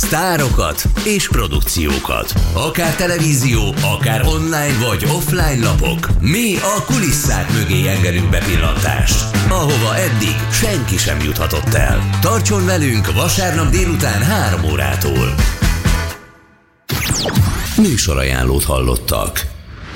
sztárokat és produkciókat. Akár televízió, akár online vagy offline lapok. Mi a kulisszák mögé engedünk bepillantást, ahova eddig senki sem juthatott el. Tartson velünk vasárnap délután 3 órától. Műsorajánlót hallottak.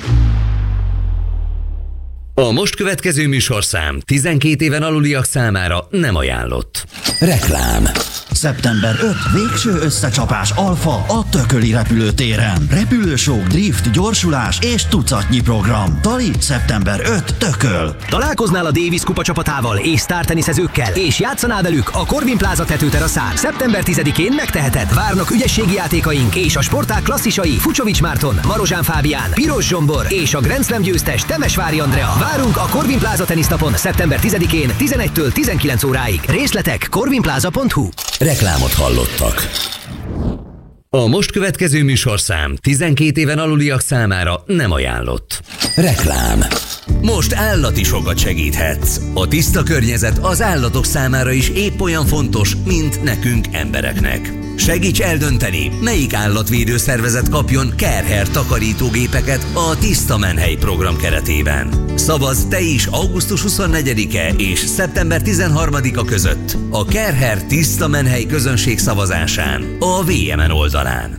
A most következő műsorszám 12 éven aluliak számára nem ajánlott. Reklám. Szeptember 5. Végső összecsapás Alfa a Tököli repülőtéren. Repülősók, drift, gyorsulás és tucatnyi program. Tali, szeptember 5. Tököl. Találkoznál a Davis kupa csapatával és sztárteniszezőkkel, és játszanál velük a Corvin Plaza tetőteraszán. Szeptember 10-én megteheted. Várnak ügyességi játékaink és a sportág klasszisai Fucsovics Márton, Marozsán Fábián, Piros Zsombor és a Grand Slam győztes Temesvári Andrea. Várunk a Corvin Plaza tenisztapon szeptember 10-én 11-től 19 óráig. Részletek corvinplaza.hu. Reklámot hallottak. A most következő műsorszám 12 éven aluliak számára nem ajánlott. Reklám. Most állati sokat segíthetsz. A tiszta környezet az állatok számára is épp olyan fontos, mint nekünk embereknek. Segíts eldönteni, melyik állatvédő szervezet kapjon Kerher takarítógépeket a Tiszta Menhely program keretében. Szavazz te is augusztus 24-e és szeptember 13-a között a Kerher Tiszta Menhely közönségszavazásán a VMN oldalán.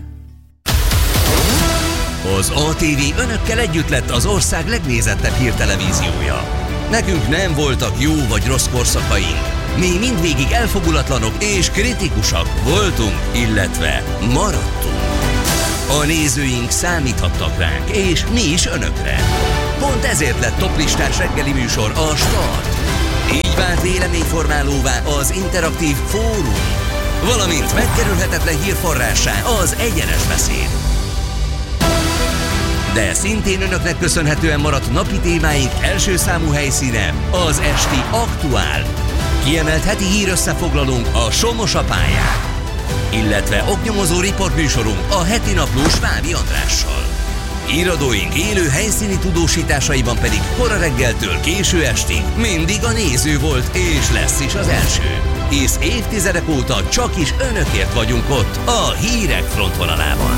Az ATV önökkel együtt lett az ország legnézettebb hírtelevíziója. Nekünk nem voltak jó vagy rossz korszakaink. Mi mindvégig elfogulatlanok és kritikusak voltunk, illetve maradtunk. A nézőink számíthattak ránk, és mi is önökre. Pont ezért lett toplistás reggeli műsor a Start. Így vált véleményformálóvá az interaktív fórum, valamint megkerülhetetlen hírforrássá az egyenes beszéd. De szintén önöknek köszönhetően maradt napi témáink első számú helyszíne az esti Aktuál. Kiemelt heti hírösszefoglalónk a Somos a pályán, illetve oknyomozó riportműsorunk a heti naplós Vávi Andrással. Híradóink élő helyszíni tudósításaiban pedig kora reggeltől késő estig mindig a néző volt és lesz is az első. És évtizedek óta csak is önökért vagyunk ott a hírek frontvonalában.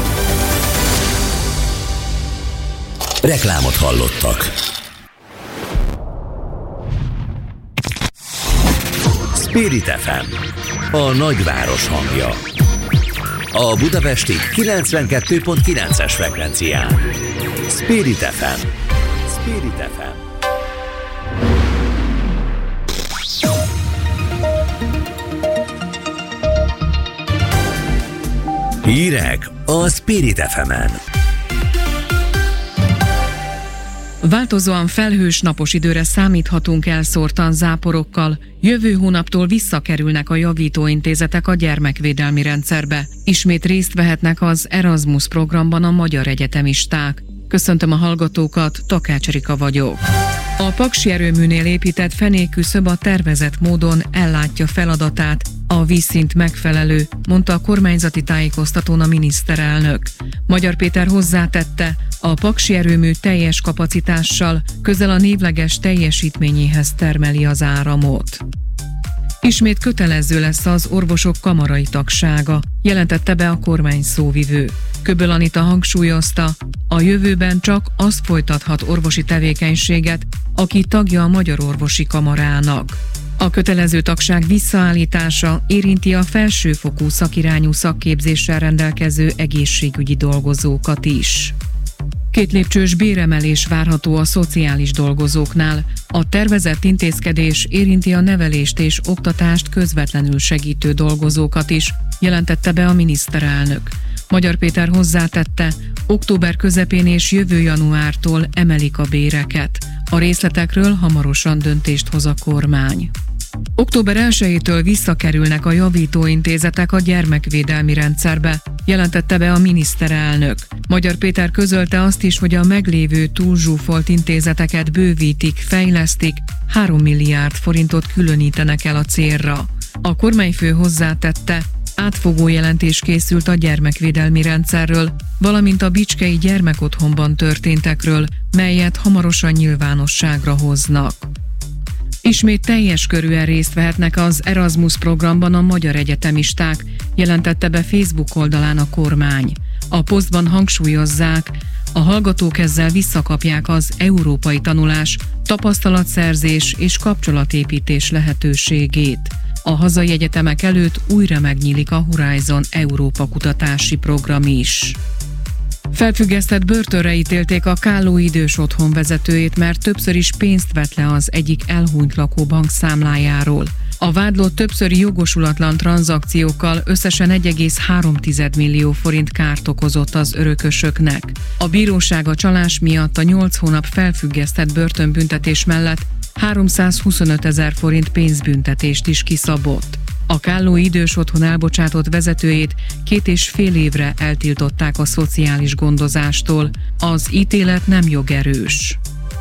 Reklámot hallottak. Spirit FM, a nagyváros hangja. A budapesti 92.9-es frekvencián. Spirit FM. Spirit FM. Hírek a Spirit FM-en. Változóan felhős napos időre számíthatunk elszórtan záporokkal. Jövő hónaptól visszakerülnek a javítóintézetek a gyermekvédelmi rendszerbe. Ismét részt vehetnek az Erasmus programban a magyar egyetemisták. Köszöntöm a hallgatókat, Takács Rika vagyok. A Paksi erőműnél épített fenékküszöb a tervezett módon ellátja feladatát. A vízszint megfelelő, mondta a kormányzati tájékoztatón a miniszterelnök. Magyar Péter hozzátette, a Paksi erőmű teljes kapacitással közel a névleges teljesítményéhez termeli az áramot. Ismét kötelező lesz az orvosok kamarai tagsága, jelentette be a kormány szóvivő. Köböl Anita hangsúlyozta, a jövőben csak az folytathat orvosi tevékenységet, aki tagja a Magyar Orvosi Kamarának. A kötelező tagság visszaállítása érinti a felsőfokú szakirányú szakképzéssel rendelkező egészségügyi dolgozókat is. 2 lépcsős béremelés várható a szociális dolgozóknál. A tervezett intézkedés érinti a nevelést és oktatást közvetlenül segítő dolgozókat is, jelentette be a miniszterelnök. Magyar Péter hozzátette, október közepén és jövő januártól emelik a béreket. A részletekről hamarosan döntést hoz a kormány. Október 1-től visszakerülnek a javítóintézetek a gyermekvédelmi rendszerbe, jelentette be a miniszterelnök. Magyar Péter közölte azt is, hogy a meglévő túlzsúfolt intézeteket bővítik, fejlesztik, 3 milliárd forintot különítenek el a célra. A kormányfő hozzátette, átfogó jelentés készült a gyermekvédelmi rendszerről, valamint a bicskei gyermekotthonban történtekről, melyet hamarosan nyilvánosságra hoznak. Ismét teljes körűen részt vehetnek az Erasmus programban a magyar egyetemisták, jelentette be Facebook oldalán a kormány. A posztban hangsúlyozzák, a hallgatók ezzel visszakapják az európai tanulás, tapasztalatszerzés és kapcsolatépítés lehetőségét. A hazai egyetemek előtt újra megnyílik a Horizon Európa kutatási program is. Felfüggesztett börtönre ítélték a Kálló idős otthon vezetőjét, mert többször is pénzt vett le az egyik elhunyt lakóbank számlájáról. A vádlott többszöri jogosulatlan tranzakciókkal összesen 1,3 millió forint kárt okozott az örökösöknek. A bíróság a csalás miatt a 8 hónap felfüggesztett börtönbüntetés mellett 325 000 forint pénzbüntetést is kiszabott. A Kálló idős otthon elbocsátott vezetőjét 2,5 évre eltiltották a szociális gondozástól. Az ítélet nem jogerős.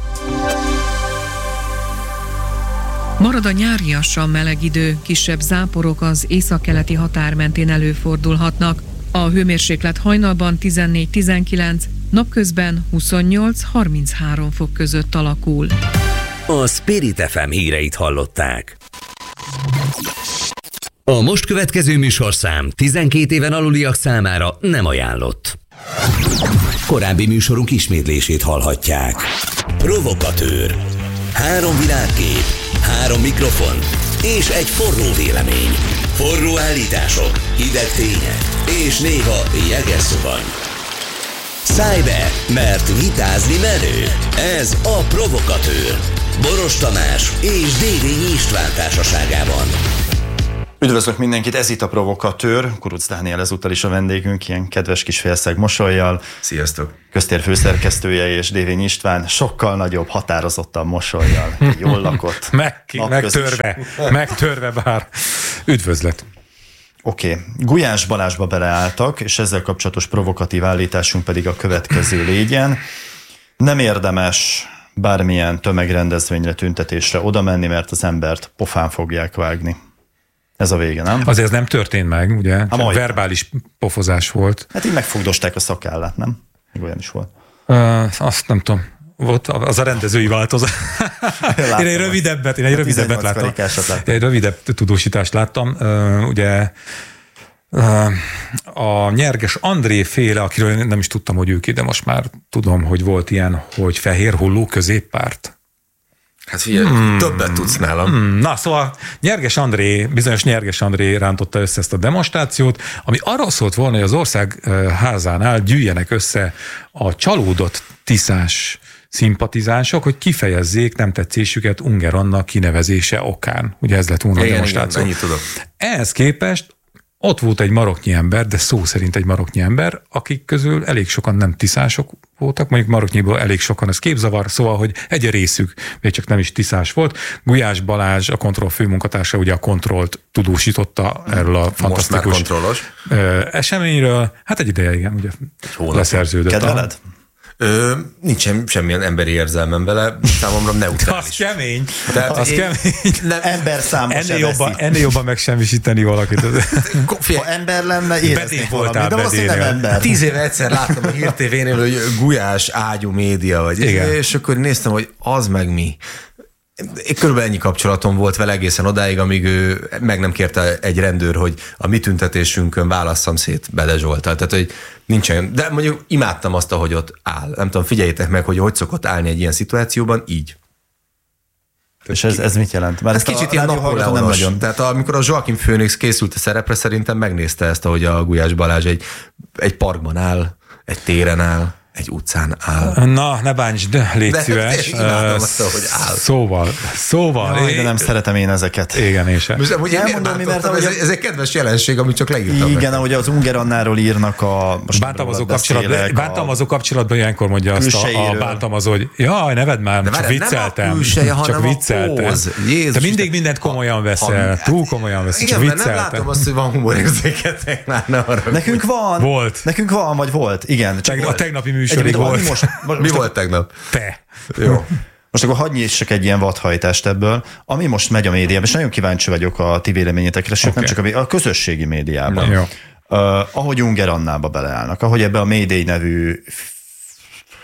Marad a nyáriasan meleg idő, kisebb záporok az északkeleti határ mentén előfordulhatnak. A hőmérséklet hajnalban 14-19, napközben 28-33 fok között alakul. A Spirit FM híreit hallották. A most következő műsorszám 12 éven aluliak számára nem ajánlott. Korábbi műsorunk ismétlését hallhatják. Provokatőr. 3 világkép, 3 mikrofon és egy forró vélemény. Forró állítások, hideg tények és néha jeges szuvany. Szállj be, mert vitázni menő. Ez a Provokatőr. Boros Tamás és Dévényi István társaságában. Üdvözlök mindenkit, ez itt a Provokatőr. Kuruc Dániel ezúttal is a vendégünk, ilyen kedves kis félszeg mosollyal. Sziasztok! Köztér főszerkesztője és Dévényi István sokkal nagyobb, határozottan mosollyal. Jól lakott. Megtörve bár. Üdvözlet! Oké. Gulyás Balázsba beleálltak, és ezzel kapcsolatos provokatív állításunk pedig a következő légyen. Nem érdemes bármilyen tömegrendezvényre, tüntetésre oda menni, mert az embert pofán fogják vágni. Ez a vége, nem? Azért ez nem történt meg, ugye? Verbális pofozás volt. Hát így megfogdosták a szakállát, nem? Még olyan is volt. Azt nem tudom. Volt az a rendezői változat. Én egy rövidebbet láttam. Egy rövidebb tudósítást láttam. Ugye a Nyerges André féle, akiről nem is tudtam, hogy ő ki, de most már tudom, hogy volt ilyen, hogy fehér hulló középpárt. Hát figyelj, többet tudsz nálam. Na, szóval bizonyos Nyerges André rántotta össze ezt a demonstrációt, ami arról szólt volna, hogy az ország házánál gyűjjenek össze a csalódott tiszás szimpatizánsok, hogy kifejezzék nem tetszésüket Unger Anna kinevezése okán. Ugye ez lett volna a demonstráció. Ennyit tudok. Ehhez képest ott volt egy maroknyi ember, de szó szerint egy maroknyi ember, akik közül elég sokan nem tiszások voltak, mondjuk maroknyiból elég sokan, ez képzavar, szóval, hogy egy részük még csak nem is tiszás volt. Gulyás Balázs, a Kontroll főmunkatársa, ugye a Kontrollt tudósította erről a fantasztikus eseményről. Hát egy ideje, igen, ugye leszerződött. Kedveled? Nincsen semmilyen emberi érzelmem vele, számomra neutrális. Az kemény. Az kemény. Ember számos ennél jobban megsemmisíteni valakit. Ha ember lenne, éreznék valamit, de valószínűleg nem ember. 10 éve egyszer láttam a Hír TV-nél, hogy Gulyás ágyú média vagy. És akkor néztem, hogy az meg mi. Körülbelül ennyi kapcsolatom volt vele egészen odáig, amíg ő meg nem kérte egy rendőr, hogy a mi tüntetésünkön válasszam szét Bede Zsolttal. Tehát, hogy nincsen, de mondjuk imádtam azt, ahogy ott áll. Nem tudom, figyeljétek meg, hogy szokott állni egy ilyen szituációban, így. És ez mit jelent? Ez kicsit ilyen napóleonos. Tehát amikor a Joaquin Phoenix készült a szerepre, szerintem megnézte ezt, ahogy a Gulyás Balázs egy parkban áll, egy téren áll, egy utcán áll. Na, ne bántsd, légy szíves. Imádom azt, hogy áll. Szóval. Jaj, de nem szeretem én ezeket. Igen, én sem. Ez egy kedves jelenség, amit csak leírtam. Igen, ahogy az Unger Annáról írnak a... Bántalmazó kapcsolatban ilyenkor mondja azt a bántalmazó, hogy jaj, neved már, csak vicceltem. Nem a külseje, hanem a póz. Te mindig mindent komolyan veszel, túl komolyan veszel, csak vicceltem. Igen, nem látom azt, hogy van humorérzéketek már, ne arra. Nekünk van. Volt, vagy volt. Igen. A tegnapi műsorig volt. Mi volt tegnap? Te. Jó. Most akkor hadd nyissak egy ilyen vadhajtást ebből, ami most megy a médiában, és nagyon kíváncsi vagyok a ti véleményetekre, sőt nem csak a közösségi médiában. Jó. Ahogy Unger Annába beleállnak, ahogy ebbe a Mayday nevű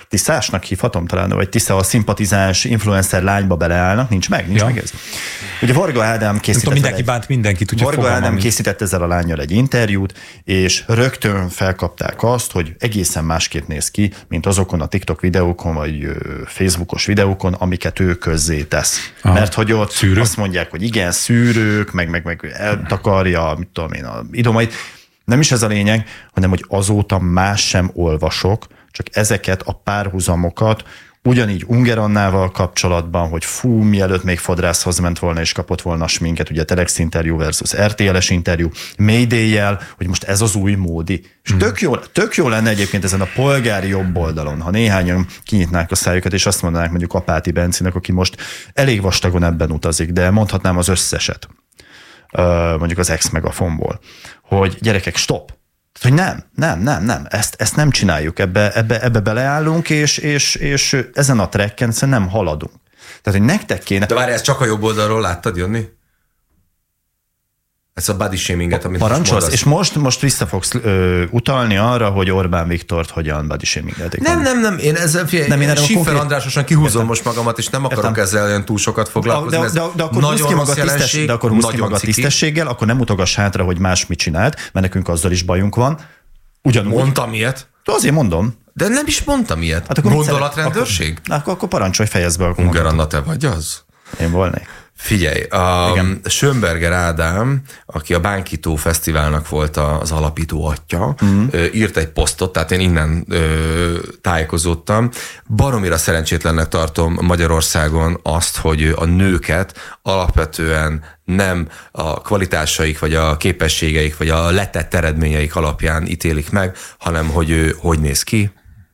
Tiszásnak hívhatom talán, vagy Tisza a szimpatizáns influencer lányba beleállnak, nincs meg ez. Ugye Varga Ádám készített... mindenki bánt mindenkit, úgyhogy Varga Ádám készített ezzel a lánnyal egy interjút, és rögtön felkapták azt, hogy egészen másképp néz ki, mint azokon a TikTok videókon, vagy Facebookos videókon, amiket ő közzé tesz. Mert hogy ott azt mondják, hogy igen, szűrők, meg eltakarja, mit tudom én, a idomait. Nem is ez a lényeg, hanem hogy azóta más sem olvasok, csak ezeket a párhuzamokat, ugyanígy Unger Annával kapcsolatban, hogy mielőtt még fodrászhoz ment volna és kapott volna sminket, ugye Telex interjú versus RTL-es interjú, Mayday-jel, hogy most ez az új módi. És tök jó lenne egyébként ezen a polgári jobb oldalon, ha néhányan kinyitnák a szájukat, és azt mondanák mondjuk Apáti Bencinek, aki most elég vastagon ebben utazik, de mondhatnám az összeset, mondjuk az ex-megafonból, hogy gyerekek, stop. Hogy nem, ezt nem csináljuk, ebbe beleállunk, és ezen a trekken nem haladunk. Tehát, hogy nektek kéne... De várj, ezt csak a jobb oldalról láttad jönni? Ezt a body shaminget, amit parancsolsz, és most vissza fogsz utalni arra, hogy Orbán Viktort hogyan body shamingelték. Nem, én ezzel Schiffer Andrásosan kihúzom most magamat, és nem akarok ezzel olyan túl sokat foglalkozni. De akkor húzz ki magad tisztességgel, akkor nem mutogass hátra, hogy más mit csinált, mert nekünk azzal is bajunk van. Ugyanúgy. Mondtam ilyet? Azért mondom. De nem is mondtam ilyet. Hát gondolatrendőrség? Akkor parancsolj, fejezd be. Unger Anna, te vagy az? Én volnék. Figyelj, Schönberger Ádám, aki a Bánkító Fesztiválnak volt az alapító atya, írt egy posztot, tehát én innen tájékozódtam. Baromira szerencsétlennek tartom Magyarországon azt, hogy a nőket alapvetően nem a kvalitásaik, vagy a képességeik, vagy a letett eredményeik alapján ítélik meg, hanem hogy néz ki,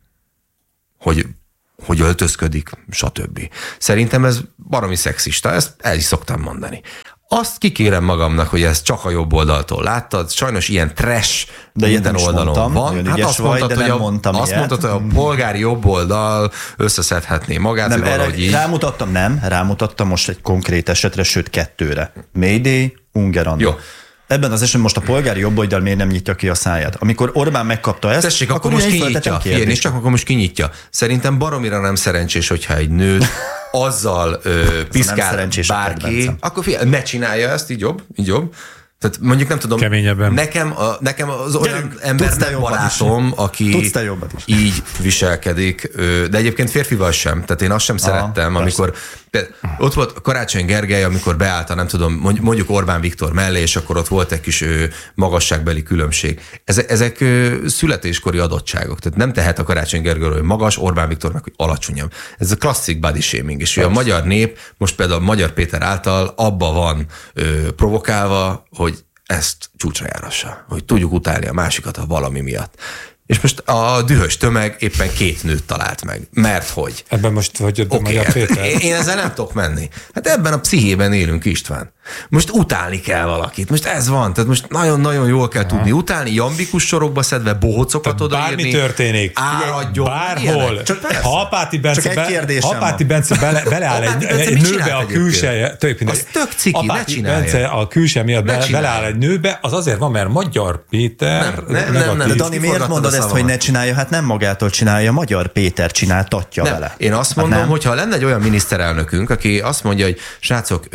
hogy öltözködik, stb. Szerintem ez baromi szexista, ezt el is szoktam mondani. Azt kikérem magamnak, hogy ezt csak a jobb oldaltól láttad, sajnos ilyen trash de minden oldalon van. Hát azt mondtad, hogy a polgári jobb oldal összeszedhetné magát, nem, valahogy így. Rámutattam most egy konkrét esetre, sőt 2-re. Mayday, Unger Anna. Jó. Ebben az esetben most a polgári jobb oldal miért nem nyitja ki a száját? Amikor Orbán megkapta ezt, tessék, akkor most kinyitja. És csak akkor most kinyitja. Szerintem baromira nem szerencsés, hogyha egy nőt azzal piszkál bárki, akkor ne csinálja ezt, így jobb. Tehát mondjuk nem tudom, keményebben. Nekem az olyan ember nem barátom, aki így viselkedik, de egyébként férfival sem. Tehát én azt sem szerettem, amikor ott volt Karácsony Gergely, amikor beállta, nem tudom, mondjuk Orbán Viktor mellé, és akkor ott volt egy kis magasságbeli különbség. Ezek születéskori adottságok. Tehát nem tehet a Karácsony Gergelyről, hogy magas, Orbán Viktornak, hogy alacsonyabb. Ez a klasszik body shaming. És a magyar nép most például Magyar Péter által abba van provokálva, hogy ezt csúcsra járassa, hogy tudjuk utálni a másikat a valami miatt. És most a dühös tömeg éppen 2 nőt talált meg. Mert hogy? Ebben most vagy Magyar Péter? Én ezzel nem tudok menni. Hát ebben a pszichében élünk, István. Most utálni kell valakit. Most ez van. Tehát most nagyon-nagyon jól kell tudni utálni, jambikus sorokba szedve, bohócokat odaírni. Bármi történik. Áradjon. Bárhol. Ha Apáti Bence beleáll egy nőbe a külseje. Az tök ciki, ne csinálja. Bence a külse miatt beleáll egy nőbe, az azért van, mert Magyar Péter... Nem. De Dani, miért mondod ezt, hogy ne csinálja? Hát nem magától csinálja, Magyar Péter csináltatja vele. Én azt mondom, hogy ha lenne egy olyan miniszterelnökünk, aki azt mondja, hogy srácok,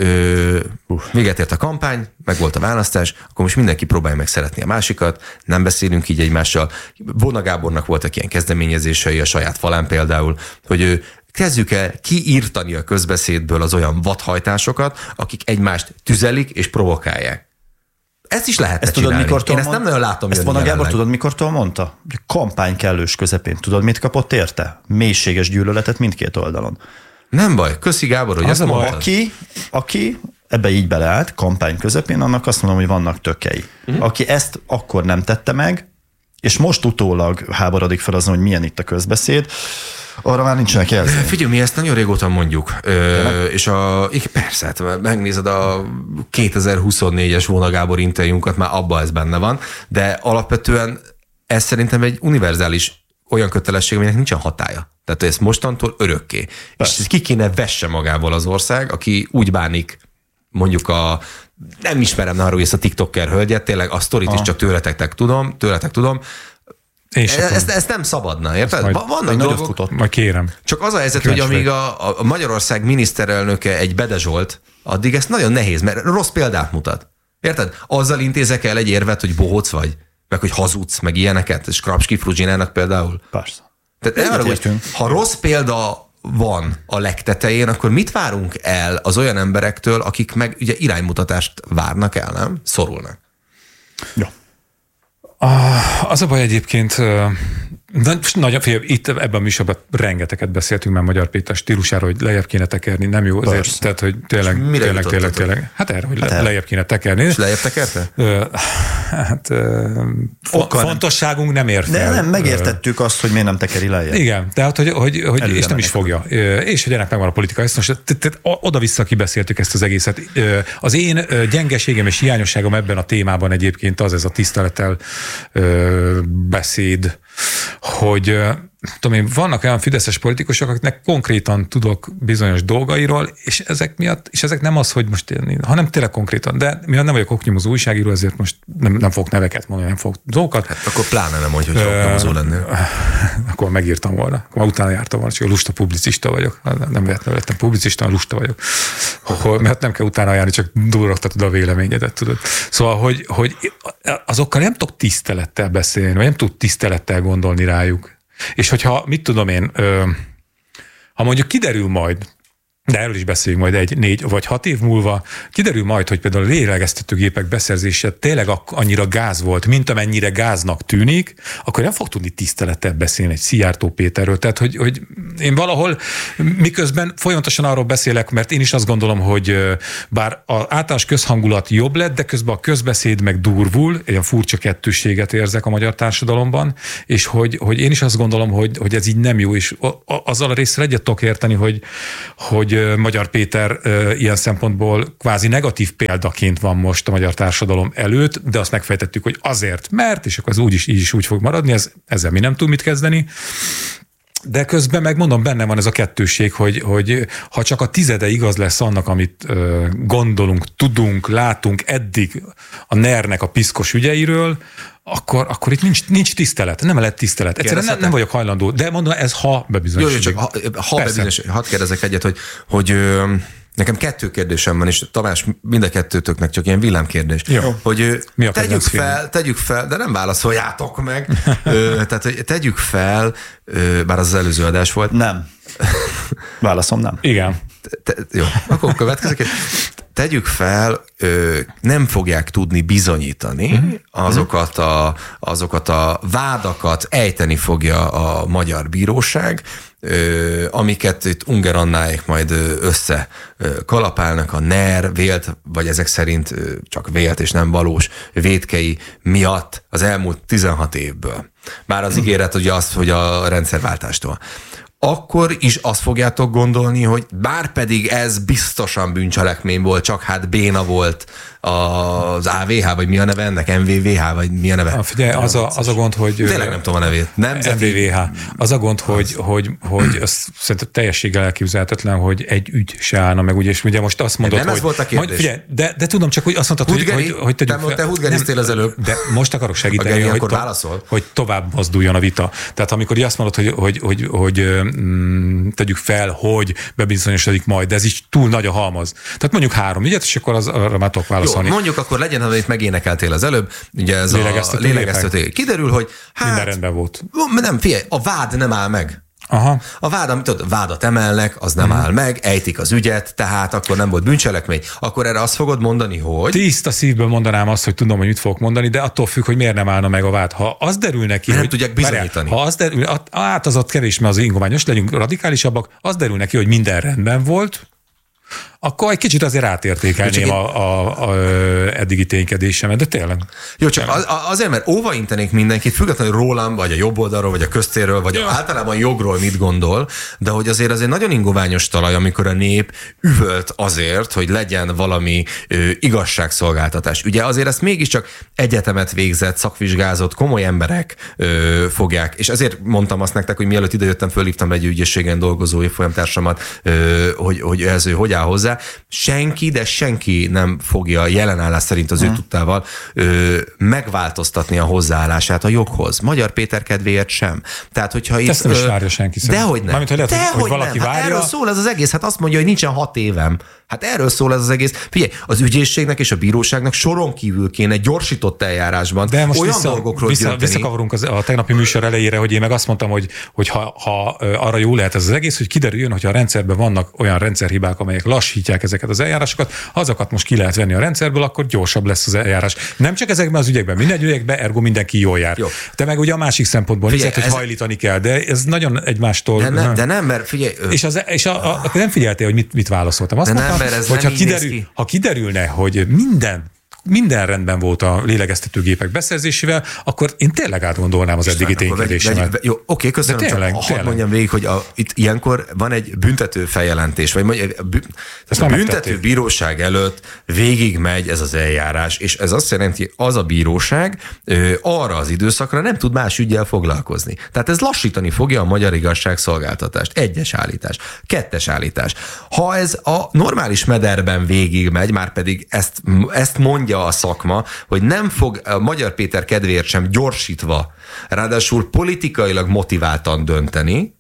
véget ért a kampány, meg volt a választás, akkor most mindenki próbálja meg szeretni a másikat, nem beszélünk így egymással. Vona Gábornak voltak ilyen kezdeményezései a saját falán például, hogy kezdjük el kiírtani a közbeszédből az olyan vadhajtásokat, akik egymást tüzelik és provokálják. Ezt is lehetne csinálni. Én ezt nem nagyon látom jönni. Ezt Vona Gábor tudod, mikortól mondta? Kampány kellős közepén. Tudod, mit kapott érte? Mélységes gyűlöletet mindkét oldalon. Nem baj. Köszi Gábor, hogy ezt mondtad. Aki ebbe így beleállt, kampány közepén, annak azt mondom, hogy vannak tökei. Aki ezt akkor nem tette meg, és most utólag háborodik fel azon, hogy milyen itt a közbeszéd, arra már nincsenek jelzők. Figyelj, mi ezt nagyon régóta mondjuk. És persze, hát megnézed a 2024-es Vona Gábor interjúnkat, már abban ez benne van, de alapvetően ez szerintem egy univerzális olyan kötelesség, aminek nincsen hatálya. Tehát ezt mostantól örökké. Persze. És ki kéne vesse magából az ország, aki úgy bánik mondjuk nem ismerem Naru ezt a TikToker hölgyet, tényleg a sztorit is csak tőletek tudom, Ezt nem szabadna, érted? Vannak dolgok. Majd kérem. Csak az a helyzet, hogy amíg a Magyarország miniszterelnöke egy Bede Zsolt, addig ezt nagyon nehéz, mert rossz példát mutat. Érted? Azzal intézek el egy érvet, hogy bohóc vagy, meg hogy hazudsz, meg ilyeneket, és Krapski Fruzsinának például. Persze. Tehát ha rossz példa van a legtetején, akkor mit várunk el az olyan emberektől, akik meg ugye iránymutatást várnak el, nem? Szorulnak. Ja. Az a baj egyébként, itt ebben a műsorban rengeteget beszéltünk már Magyar Péter stílusáról, hogy lejjebb kéne tekerni, nem jó azért, tehát hogy tényleg. Hát erre, hogy lejjebb kéne tekerni. És lejjebb tekerte? Fontosságunk nem ért el. Nem, megértettük azt, hogy miért nem tekeri lejjebb. Igen, tehát hogy és nem is fogja. És hogy ennek megvan a politika. Oda-vissza kibeszéltük ezt az egészet. Az én gyengeségem és hiányosságom ebben a témában egyébként ez a tisztelettel beszéd, hogy tudom én, vannak olyan fideszes politikusok, akiknek konkrétan tudok bizonyos dolgairól, és ezek miatt, és ezek nem az, hogy most hanem tényleg konkrétan, de mivel nem vagyok oknyomozó újságíró, ezért most nem fogok neveket mondani, nem fogok dolgokat. Hát akkor pláne nem mondja, hogy oknyomozó lennél. Akkor megírtam volna, akkor utána jártam volna, csak lusta publicista vagyok. Nem lettem publicista, lusta vagyok. Mert nem kell utána járni, csak durogtatod a véleményedet, tudod. Szóval, hogy azokkal nem tudok tisztelettel beszélni, vagy nem tud tisztelettel gondolni rájuk. És hogyha, mit tudom én, ha mondjuk kiderül majd, de erről is beszéljünk majd 4 vagy 6 év múlva, kiderül majd, hogy például a lélegeztetőgépek beszerzése tényleg annyira gáz volt, mint amennyire gáznak tűnik, akkor nem fog tudni tisztelettel beszélni egy Szijjártó Péterről. Tehát, hogy én valahol miközben folyamatosan arról beszélek, mert én is azt gondolom, hogy bár az általános közhangulat jobb lett, de közben a közbeszéd meg durvul, ilyen furcsa kettősséget érzek a magyar társadalomban, és hogy én is azt gondolom, hogy ez így nem jó, és azzal a részre egyet tudok érteni, hogy Magyar Péter ilyen szempontból kvázi negatív példaként van most a magyar társadalom előtt, de azt megfejtettük, hogy azért, mert, és akkor az így is úgy fog maradni, ezzel mi nem tudunk mit kezdeni. De közben megmondom, benne van ez a kettősség, hogy ha csak a 10 igaz lesz annak, amit gondolunk, tudunk, látunk eddig a NER-nek a piszkos ügyeiről, akkor itt nincs tisztelet, nem lehet tisztelet. Egyszerűen nem vagyok hajlandó, de mondom, ez ha bebizonyosodzik. Jó, csak ha bebizonyosodzik, hadd kérdezek egyet, hogy nekem 2 kérdésem van, és Tamás, mind a 2-töknek csak ilyen villámkérdés. Hogy tegyük fel, de nem válaszoljátok meg. Tehát, hogy tegyük fel, bár az előző adás volt. Nem. Válaszom nem. Igen. Jó, akkor következik. Tegyük fel, nem fogják tudni bizonyítani azokat a vádakat, ejteni fogja a magyar bíróság, amiket itt Unger Annáék majd összekalapálnak a NER vélt, vagy ezek szerint csak vélt és nem valós vétkei miatt az elmúlt 16 évből. Már az ígéret ugye az, hogy a rendszerváltástól. Akkor is azt fogjátok gondolni, hogy bár pedig ez biztosan bűncselekmény volt, csak hát béna volt az AVH, vagy mi a neve ennek? MVVH, vagy mi a neve? Figyelj, az a gond, hogy... Tényleg nem tudom a nevét. MVVH. Az a gond, hogy szerintem teljességgel elképzelhetetlen, hogy egy ügy se állna meg, ugye, és ugye most azt mondod, nem hogy... ez volt a kérdés. Figyelj, de tudom csak, hogy azt mondtad, hogy te hudgeriztél az előbb. De most akarok segíteni, hogy tovább mozduljon a vita. Tehát amikor azt mondod, hogy tegyük fel, hogy bebizonyosodik majd, de ez is túl nagy a halmaz. Tehát mondjuk 3 ügyet, és akkor arra már tudok válaszolni. Jó, mondjuk akkor legyen, amit megénekeltél az előbb, ugye ez a lélegeztető. Kiderül, hogy minden rendben volt. Nem, figyelj, a vád nem áll meg. Aha. A vádat emelnek, az nem áll meg, ejtik az ügyet, tehát akkor nem volt bűncselekmény. Akkor erre azt fogod mondani, hogy... Tiszta szívből mondanám azt, hogy tudom, hogy mit fogok mondani, de attól függ, hogy miért nem állna meg a vád. Ha az derül neki, nem tudják bizonyítani. Ha az derül, az ott kevés, mert az ingományos, legyünk radikálisabbak, az derül neki, hogy minden rendben volt, akkor egy kicsit azért átértékelném a eddigi ténykedésemet, de tényleg. Jó, csak azért, mert óvaintenék mindenkit, függetlenül rólam, vagy a jobb oldalról, vagy a köztérről, vagy általában jogról mit gondol, de hogy azért az egy nagyon ingoványos talaj, amikor a nép üvölt azért, hogy legyen valami igazságszolgáltatás. Ugye azért ezt mégiscsak egyetemet végzett, szakvizsgázott, komoly emberek fogják, és ezért mondtam azt nektek, hogy mielőtt idejöttem, fölhívtam egy ügyészségen dolgozó évfolyamtársamat, hogy ez hogy áll hozzá, hozzá. Senki, de senki nem fogja jelenállás szerint az ő tudtával megváltoztatni a hozzáállását a joghoz. Magyar Péter kedvéért sem. Tehát, hogyha ezt nem is várja senki szerint. Dehogy nem. Mármint, hogy lehet, hogy valaki várja. Erről szól ez az egész. Hát azt mondja, hogy nincsen 6 évem. Hát erről szól ez az egész. Figyelj, az ügyészségnek és a bíróságnak soron kívül kéne gyorsított eljárásban de most olyan dolgokról visszakavarunk a tegnapi műsor elejére, hogy én meg azt mondtam, hogy ha arra jó lehet ez az egész, hogy kiderüljön, hogy a rendszerben vannak olyan rendszerhibák, amelyek lassítják ezeket az eljárásokat, azokat most ki lehet venni a rendszerből, akkor gyorsabb lesz az eljárás. Nem csak ezekben az ügyekben, minden ügyekben, ergo mindenki jól jár. Jó. De meg ugye a másik szempontból nézett, hogy hajlítani kell, de ez nagyon egymástól... De nem, mert figyelj... nem figyeltél, hogy mit válaszoltam. Azt mondtam, ha kiderülne, hogy minden rendben volt a lélegeztetőgépek beszerzésével, akkor én tényleg átgondolnám az eddigi ténykedésemet. Jó, oké, köszönöm. Tényleg, hadd mondjam végig, hogy itt ilyenkor van egy büntető feljelentés, vagy a büntető bíróság előtt végig megy ez az eljárás, és ez azt jelenti, az a bíróság arra az időszakra nem tud más üggyel foglalkozni. Tehát ez lassítani fogja a magyar igazságszolgáltatást. 1-es állítás, 2-es állítás. Ha ez a normális mederben végig megy, már pedig ezt mondja a szakma, hogy nem fog a Magyar Péter kedvéért sem gyorsítva, ráadásul politikailag motiváltan dönteni,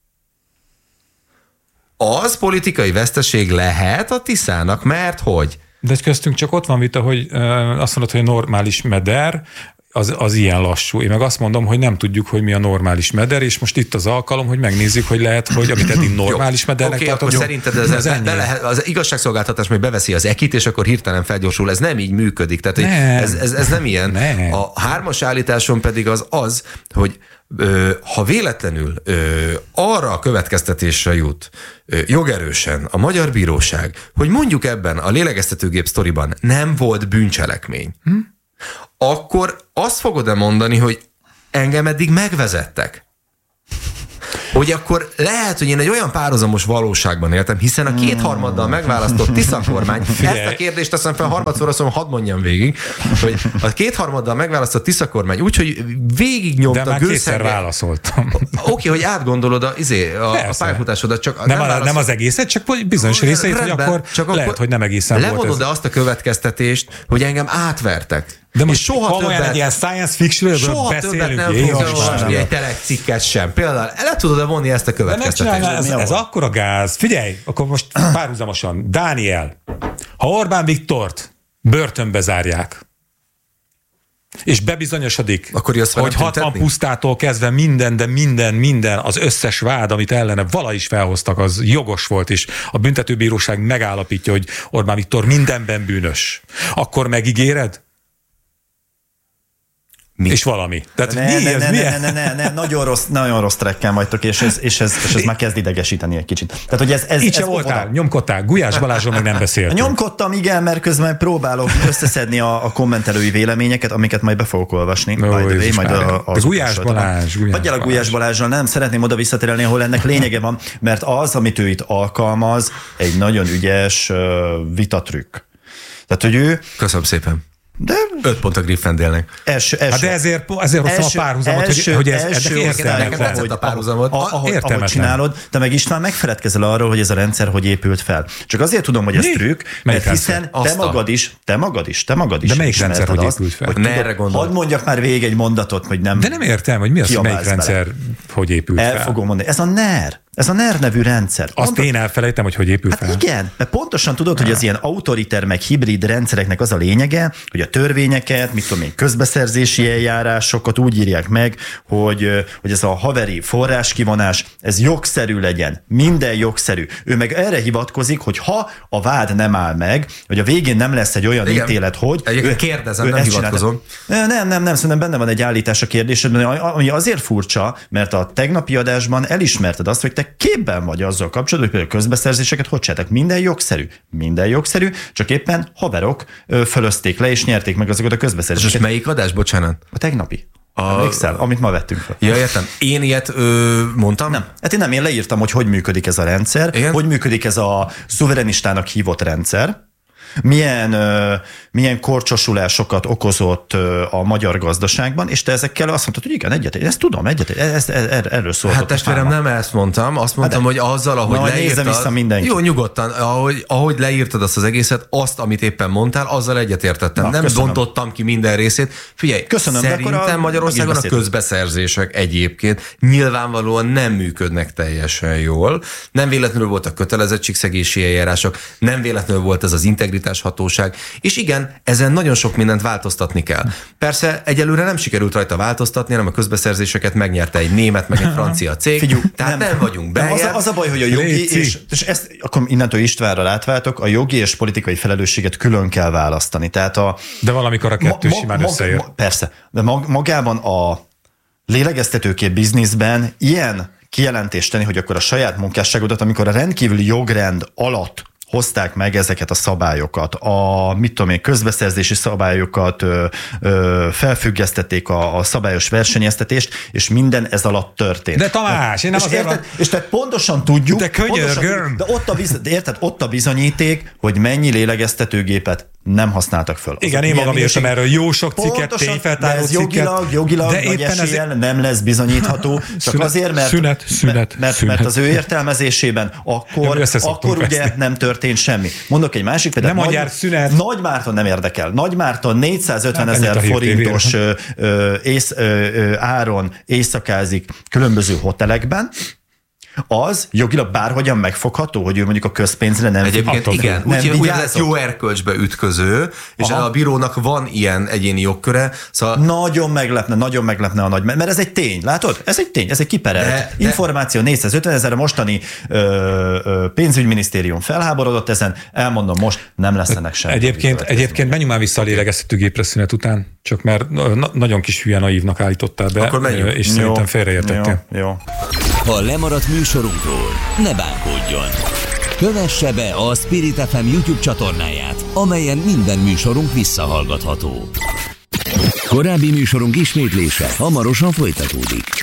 az politikai veszteség lehet a Tiszának, mert hogy? De köztünk csak ott van vita, hogy azt mondod, hogy normális meder, az ilyen lassú. Én meg azt mondom, hogy nem tudjuk, hogy mi a normális meder, és most itt az alkalom, hogy megnézzük, hogy lehet, hogy amit eddig normális medernek tartod. Akkor szerinted az igazságszolgáltatás majd beveszi az ekit, és akkor hirtelen felgyorsul. Ez nem így működik. Tehát ez nem ilyen. Nem. A 3-as állításon pedig az, hogy ha véletlenül arra a következtetésre jut jogerősen a magyar bíróság, hogy mondjuk ebben a lélegeztetőgép sztoriban nem volt bűncselekmény, akkor azt fogod-e mondani, hogy engem eddig megvezettek? Hogy akkor lehet, hogy én egy olyan párhuzamos valóságban éltem, hiszen a 2/3 megválasztott Tisza kormány, ezt a kérdést teszem fel harmadszor, azt mondom, hadd mondjam végig, hogy a 2/3 megválasztott Tisza kormány úgyhogy végignyomta de már kétszer válaszoltam. Oké, hogy átgondolod a pályafutásodat, csak nem az egészet, csak bizonyos részeit, hogy akkor lehet, hogy nem egészen volt ez. Levonod-e azt a következtetést, hogy engem átvertek? De most soha többet, egy ilyen science fiction-ről beszélünk. Nem fogok olvasni egy telekcikket sem. Például le tudod-e vonni ezt a következtetést? Ez akkora gáz. Figyelj, akkor most párhuzamosan. Dániel, ha Orbán Viktort börtönbe zárják, és bebizonyosodik, hogy 60 pusztától kezdve minden, az összes vád, amit ellene vala is felhoztak, az jogos volt, és a büntetőbíróság megállapítja, hogy Orbán Viktor mindenben bűnös. Akkor megígéred? Mi? És valami. Tehát ne, nagyon rossz trekken vagytok, és ez már kezd idegesíteni egy kicsit. Tehát, hogy ez így se voltál, nyomkodtál. Gulyás Balázsról meg nem beszéltünk. Nyomkodtam, igen, mert közben próbálok összeszedni a kommentelői véleményeket, amiket majd be fogok olvasni. Gulyás Balázs. Hagyjál a Gulyás Balázsral, nem szeretném oda visszatérelni, ahol ennek lényege van, mert az, amit ő itt alkalmaz, egy nagyon ügyes vitatrükk. Tehát, hogy ő... Köszönöm szépen. De 5 pont a Griffendélnek. De ezért hoztam a párhuzamot, hogy ez értelmetlen a párhuzamot. Ahogy csinálod, te meg István megfeledkezel arról, hogy ez a rendszer hogy épült fel. Csak azért tudom, hogy ez trükk, mert hiszen te magad is. De melyik rendszer hogy épült fel? Hadd mondjak már végig egy mondatot, hogy nem. De nem értem, hogy mi az, melyik rendszer hogy épült fel. El fogom mondani. Ez a NER. Ez a NER nevű rendszer. Azt én elfelejtem, hogy épül fel. Hát igen, mert pontosan tudod, hogy az ilyen autoriter meg hibrid rendszereknek az a lényege, hogy a törvényeket, közbeszerzési eljárásokat úgy írják meg, hogy ez a haveri forráskivonás, ez jogszerű legyen. Minden jogszerű. Ő meg erre hivatkozik, hogy ha a vád nem áll meg, hogy a végén nem lesz egy olyan ítélet, hogy... Kérdezem, nem hivatkozom. Nem, szerintem benne van egy állítás a kérdésedben, ami azért furcsa, mert a tegnapi adásban elismerted azt, hogy te képben vagy azzal kapcsolatban, hogy például közbeszerzéseket hogy csináltak. Minden jogszerű, csak éppen haverok fölözték le és nyerték meg azokat a közbeszerzéseket. És melyik adás, bocsánat? A tegnapi. Emlékszel, amit ma vettünk fel. Ja, értem. Én ilyet mondtam? Nem. Hát én leírtam, hogy működik ez a rendszer, hogy működik ez a szuverenistának hívott rendszer, milyen korcsosulásokat okozott a magyar gazdaságban, és te ezekkel azt mondtad, hogy igen, ezt tudom, erről szóltok. Hát testvérem, nem ezt mondtam, azt mondtam, hogy azzal, ahogy leírtad... Jó, nyugodtan, ahogy leírtad azt az egészet, azt, amit éppen mondtál, azzal egyetértettem. Nem bontottam ki minden részét. Figyelj, szerintem Magyarországon a közbeszerzések egyébként nyilvánvalóan nem működnek teljesen jól. Nem véletlenül voltak kötelezettségszegési eljárások, nem véletlenül volt ez az integritás hatóság, és igen, ezen nagyon sok mindent változtatni kell. Persze egyelőre nem sikerült rajta változtatni, hanem a közbeszerzéseket megnyerte egy német, meg egy francia cég. Figyelj, tehát nem vagyunk beljebb. Az a baj, hogy a jogi, és ezt akkor innentől Istvánra átváltok, a jogi és politikai felelősséget külön kell választani. Tehát de valamikor a kettő simán összejön. Persze, de magában a lélegeztetőkép bizniszben ilyen kijelentést tenni, hogy akkor a saját munkásságodat, amikor a rendkívüli jogrend alatt hozták meg ezeket a szabályokat, közbeszerzési szabályokat, felfüggesztették a szabályos versenyeztetést, és minden ez alatt történt. De Tamás, én nem és tehát pontosan tudjuk, de könyörgöm. De ott a bizonyíték, hogy mennyi lélegeztetőgépet nem használtak föl. Igen, én magam írtam erről jó sok cikket, tényfeltáró cikket. Jogilag de nagy eséllyel nem lesz bizonyítható, csak azért, mert az ő értelmezésében akkor ugye nem történt semmi. Mondok egy másik példát. Nem magyar szünet. Nagymárton nem érdekel. Nagymárton 450 000 forintos áron éjszakázik különböző hotelekben, az jogilag bárhogyan megfogható, hogy ő mondjuk a közpénzre nem egyébként igen, úgy ez jó erkölcsbe ütköző, és a bírónak van ilyen egyéni jogköre. Szóval... Nagyon meglepne a nagy, mert ez egy tény, látod? Ez egy tény, ez egy kiperelt információ, 450 000, mostani pénzügyminisztérium felháborodott ezen, elmondom most, nem lesz ennek semmi. Egyébként menjünk már vissza a lélegeztetőgépre szünet után, csak mert nagyon kis hülye naívnak állítottál be, és szerintem félreértettél. Jó. Ha lemaradt műsorunkról, ne bánkodjon. Kövesse be a Spirit FM YouTube csatornáját, amelyen minden műsorunk visszahallgatható. Korábbi műsorunk ismétlése hamarosan folytatódik.